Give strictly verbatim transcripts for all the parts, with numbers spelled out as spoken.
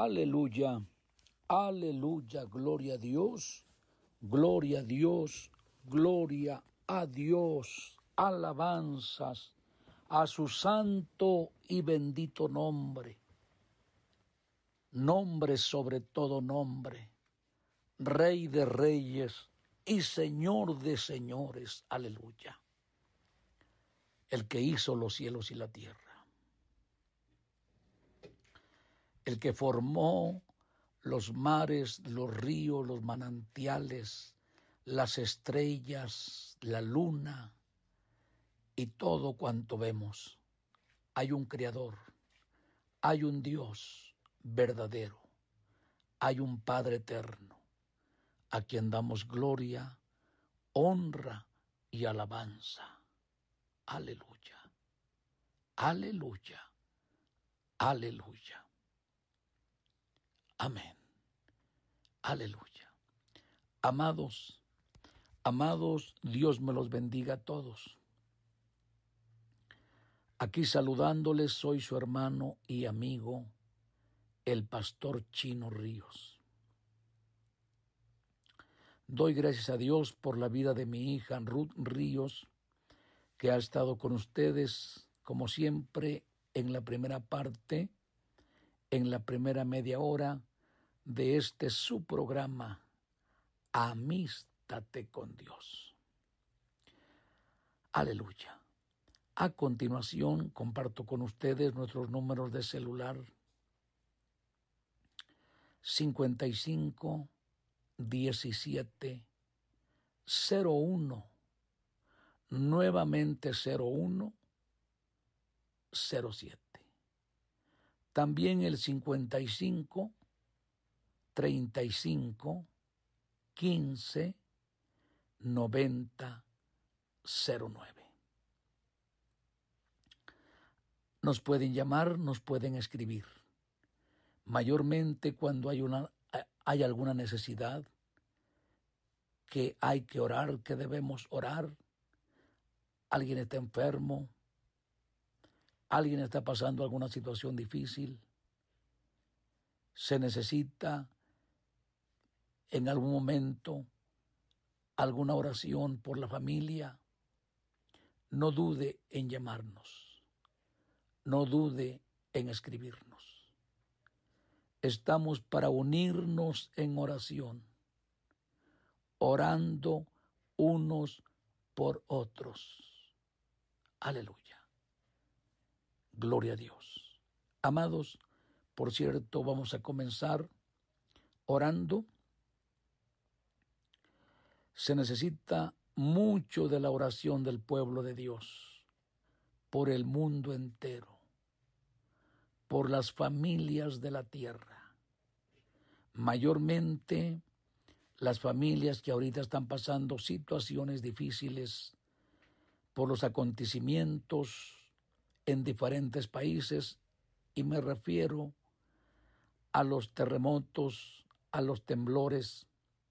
Aleluya, aleluya, gloria a Dios, gloria a Dios, gloria a Dios, alabanzas a su santo y bendito nombre, nombre sobre todo nombre, Rey de reyes y Señor de señores, aleluya, el que hizo los cielos y la tierra, el que formó los mares, los ríos, los manantiales, las estrellas, la luna y todo cuanto vemos. Hay un Creador, hay un Dios verdadero, hay un Padre eterno, a quien damos gloria, honra y alabanza. Aleluya, aleluya, aleluya. Amén. Aleluya. Amados, amados, Dios me los bendiga a todos. Aquí saludándoles soy su hermano y amigo, el pastor Chino Ríos. Doy gracias a Dios por la vida de mi hija Ruth Ríos, que ha estado con ustedes, como siempre, en la primera parte, en la primera media hora de este su programa, Amístate con Dios. Aleluya. A continuación, comparto con ustedes nuestros números de celular: cincuenta y cinco, diecisiete, cero uno, nuevamente cero uno, cero siete. También el cincuenta y cinco, treinta y cinco, quince, noventa, cero nueve. Nos pueden llamar, nos pueden escribir. Mayormente cuando hay, una, hay alguna necesidad, que hay que orar, que debemos orar, alguien está enfermo, alguien está pasando alguna situación difícil, se necesita en algún momento alguna oración por la familia, no dude en llamarnos, no dude en escribirnos. Estamos para unirnos en oración, orando unos por otros. Aleluya. Gloria a Dios. Amados, por cierto, vamos a comenzar orando. Se necesita mucho de la oración del pueblo de Dios por el mundo entero, por las familias de la tierra, mayormente las familias que ahorita están pasando situaciones difíciles por los acontecimientos en diferentes países, y me refiero a los terremotos, a los temblores,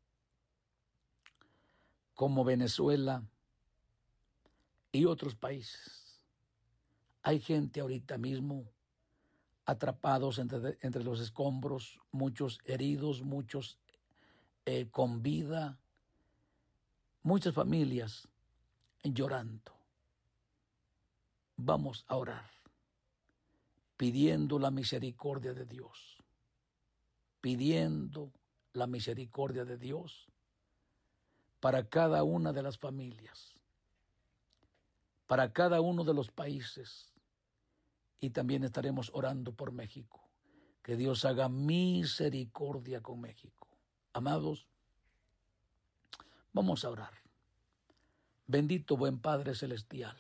como Venezuela y otros países. Hay gente ahorita mismo atrapados entre, entre los escombros, muchos heridos, muchos eh, con vida, muchas familias llorando. Vamos a orar, pidiendo la misericordia de Dios, pidiendo la misericordia de Dios para cada una de las familias, para cada uno de los países, y también estaremos orando por México, que Dios haga misericordia con México. Amados, vamos a orar. Bendito buen Padre Celestial,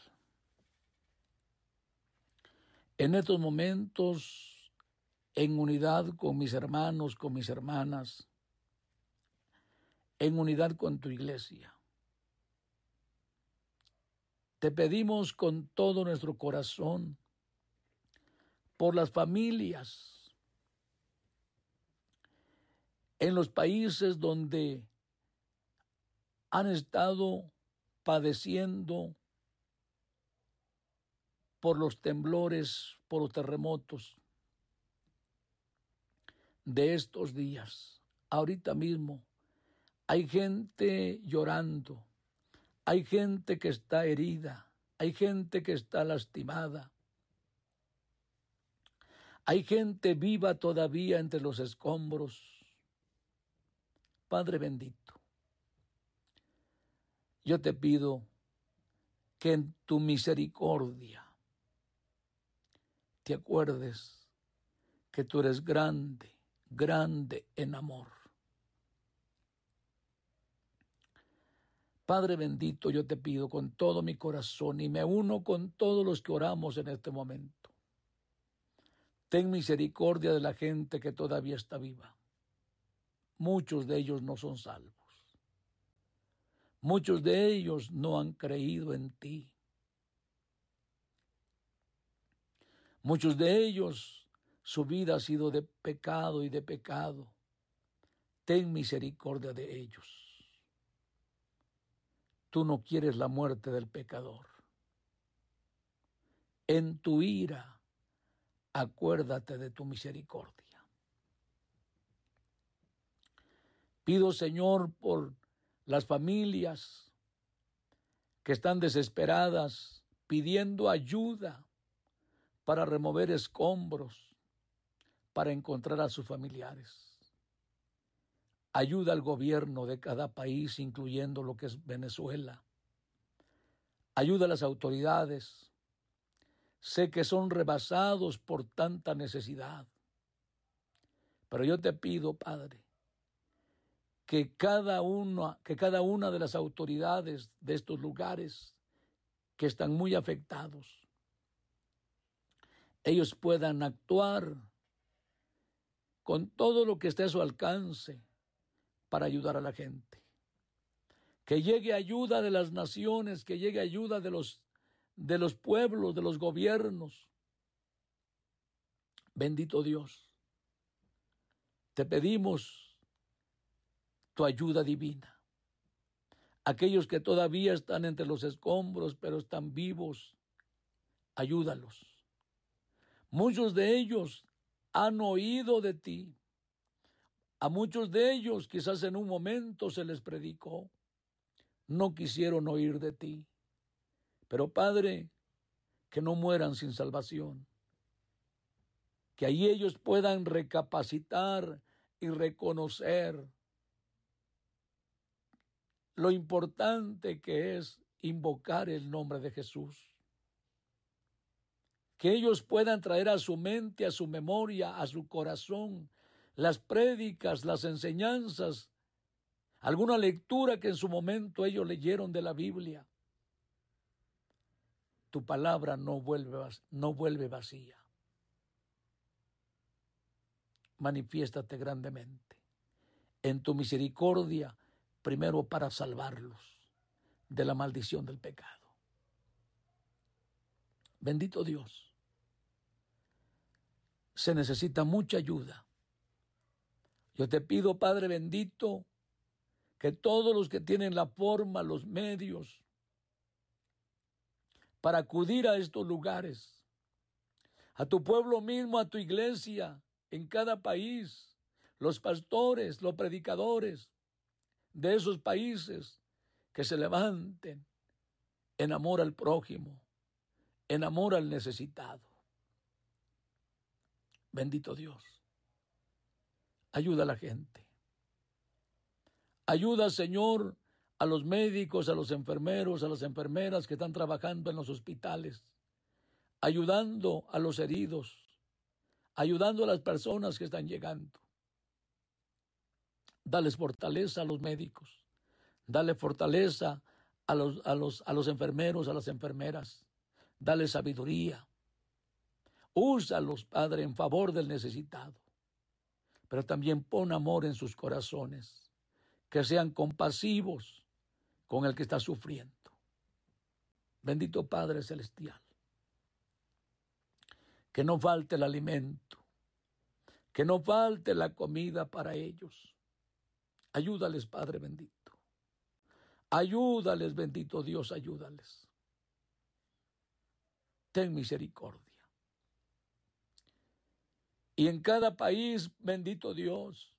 en estos momentos, en unidad con mis hermanos, con mis hermanas, en unidad con tu iglesia, te pedimos con todo nuestro corazón por las familias en los países donde han estado padeciendo por los temblores, por los terremotos. de estos días. Ahorita mismo hay gente llorando, hay gente que está herida, hay gente que está lastimada, hay gente viva todavía entre los escombros. Padre bendito, yo te pido que en tu misericordia te acuerdes que tú eres grande, grande en amor. Padre bendito, yo te pido con todo mi corazón y me uno con todos los que oramos en este momento. Ten misericordia de la gente que todavía está viva. Muchos de ellos no son salvos. Muchos de ellos no han creído en ti. Muchos de ellos, su vida ha sido de pecado y de pecado. Ten misericordia de ellos. Tú no quieres la muerte del pecador. En tu ira, acuérdate de tu misericordia. Pido, Señor, por las familias que están desesperadas, pidiendo ayuda para remover escombros, para encontrar a sus familiares. Ayuda al gobierno de cada país, incluyendo lo que es Venezuela. Ayuda a las autoridades. Sé que son rebasados por tanta necesidad. Pero yo te pido, Padre, que cada una, que cada una de las autoridades de estos lugares que están muy afectados, ellos puedan actuar con todo lo que esté a su alcance para ayudar a la gente. Que llegue ayuda de las naciones, que llegue ayuda de los, de los pueblos, de los gobiernos. Bendito Dios, te pedimos tu ayuda divina. Aquellos que todavía están entre los escombros, pero están vivos, ayúdalos. Muchos de ellos han oído de ti. A muchos de ellos quizás en un momento se les predicó. No quisieron oír de ti. Pero Padre, que no mueran sin salvación. Que ahí ellos puedan recapacitar y reconocer lo importante que es invocar el nombre de Jesús. Que ellos puedan traer a su mente, a su memoria, a su corazón, las prédicas, las enseñanzas, alguna lectura que en su momento ellos leyeron de la Biblia. Tu palabra no vuelve, no vuelve vacía. Manifiéstate grandemente en tu misericordia, primero para salvarlos de la maldición del pecado. Bendito Dios. Se necesita mucha ayuda. Yo te pido, Padre bendito, que todos los que tienen la forma, los medios, para acudir a estos lugares, a tu pueblo mismo, a tu iglesia, en cada país, los pastores, los predicadores de esos países, que se levanten en amor al prójimo, en amor al necesitado. Bendito Dios. Ayuda a la gente. Ayuda, Señor, a los médicos, a los enfermeros, a las enfermeras que están trabajando en los hospitales, ayudando a los heridos, ayudando a las personas que están llegando. Dales fortaleza a los médicos, dale fortaleza a los, a los, a los enfermeros, a las enfermeras, dale sabiduría. Úsalos, Padre, en favor del necesitado. Pero también pon amor en sus corazones, que sean compasivos con el que está sufriendo. Bendito Padre Celestial, que no falte el alimento, que no falte la comida para ellos. Ayúdales, Padre bendito. Ayúdales, bendito Dios, ayúdales. Ten misericordia. Y en cada país, bendito Dios,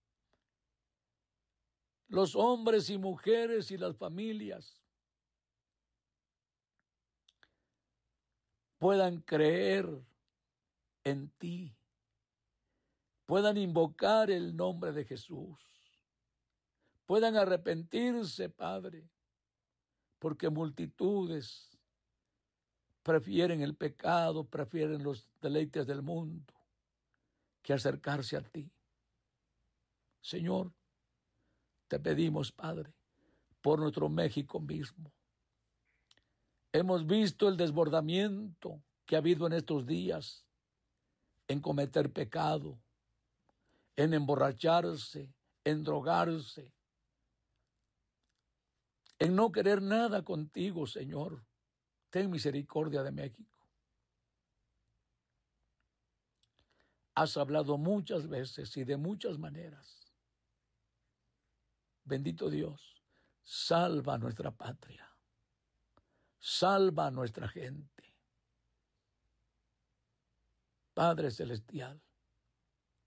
los hombres y mujeres y las familias puedan creer en ti, puedan invocar el nombre de Jesús, puedan arrepentirse, Padre, porque multitudes prefieren el pecado, prefieren los deleites del mundo que acercarse a ti. Señor, te pedimos, Padre, por nuestro México mismo. Hemos visto el desbordamiento que ha habido en estos días en cometer pecado, en emborracharse, en drogarse, en no querer nada contigo, Señor. Ten misericordia de México. Has hablado muchas veces y de muchas maneras. Bendito Dios, salva a nuestra patria, salva a nuestra gente. Padre Celestial,